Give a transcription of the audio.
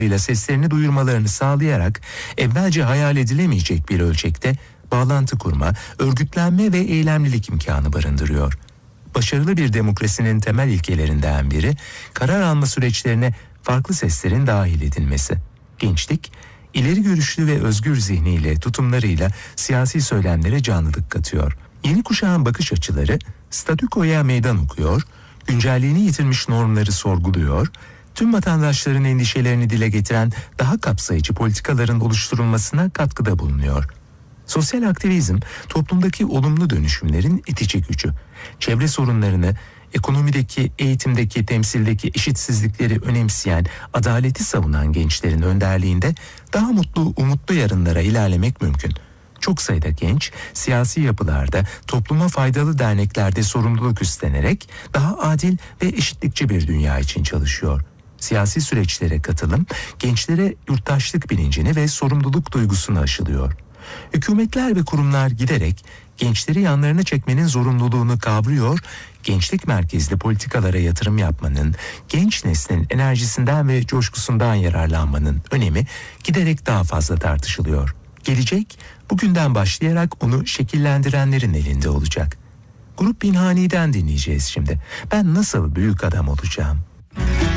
ile seslerini duyurmalarını sağlayarak evvelce hayal edilemeyecek bir ölçekte bağlantı kurma, örgütlenme ve eylemlilik imkanı barındırıyor. Başarılı bir demokrasinin temel ilkelerinden biri karar alma süreçlerine farklı seslerin dahil edilmesi. Gençlik, ileri görüşlü ve özgür zihniyle, tutumlarıyla siyasi söylemlere canlılık katıyor. Yeni kuşağın bakış açıları statükoya meydan okuyor, güncelliğini yitirmiş normları sorguluyor, tüm vatandaşların endişelerini dile getiren daha kapsayıcı politikaların oluşturulmasına katkıda bulunuyor. Sosyal aktivizm, toplumdaki olumlu dönüşümlerin itici gücü. Çevre sorunlarını, ekonomideki, eğitimdeki, temsildeki eşitsizlikleri önemseyen, adaleti savunan gençlerin önderliğinde daha mutlu, umutlu yarınlara ilerlemek mümkün. Çok sayıda genç, siyasi yapılarda, topluma faydalı derneklerde sorumluluk üstlenerek daha adil ve eşitlikçi bir dünya için çalışıyor. Siyasi süreçlere katılım, gençlere yurttaşlık bilincini ve sorumluluk duygusunu aşılıyor. Hükümetler ve kurumlar giderek gençleri yanlarına çekmenin zorunluluğunu kavruyor, gençlik merkezli politikalara yatırım yapmanın, genç neslin enerjisinden ve coşkusundan yararlanmanın önemi giderek daha fazla tartışılıyor. Gelecek, bugünden başlayarak onu şekillendirenlerin elinde olacak. Grup Pinhani'den dinleyeceğiz şimdi. Ben nasıl büyük adam olacağım?